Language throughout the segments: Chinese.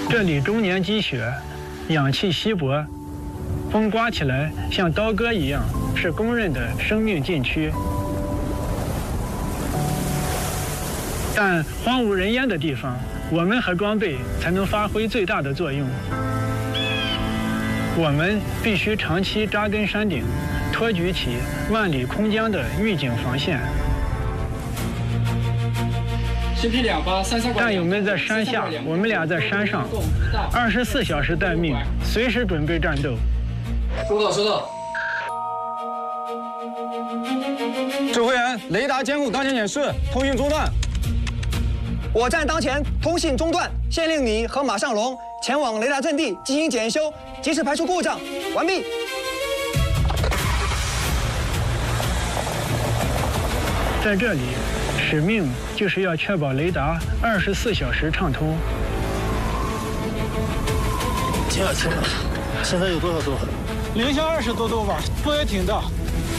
这里终年积雪，氧气稀薄，风刮起来像刀割一样，是公认的生命禁区。但荒无人烟的地方，我们和装备才能发挥最大的作用。我们必须长期扎根山顶，托举起万里空疆的预警防线。战友们在山下，我们俩在山上，24小时待命，随时准备战斗。 收到，收到。 指挥员，雷达监控当前显示通讯中断。 我站当前，通信中断，现令你和马尚龙前往雷达阵地进行检修，及时排除故障。完毕。 在这里，使命就是要确保雷达24小时畅通。 停了，停了，现在有多少度？ 零下20多度吧，风也挺大。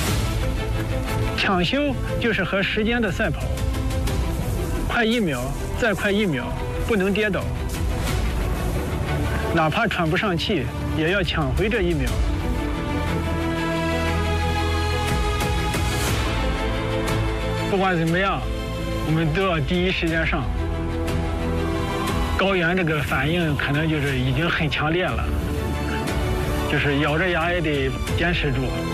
抢修就是和时间的赛跑，快1秒，再快1秒，不能跌倒。哪怕喘不上气，也要抢回这1秒。不管怎么样，我们都要第一时间上。高原这个反应可能就是已经很强烈了，就是咬着牙也得坚持住。